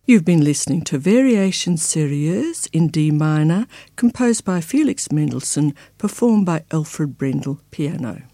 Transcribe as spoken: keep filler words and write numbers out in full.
You've been listening to Variations Sérieuses in D minor, composed by Felix Mendelssohn, performed by Alfred Brendel, piano.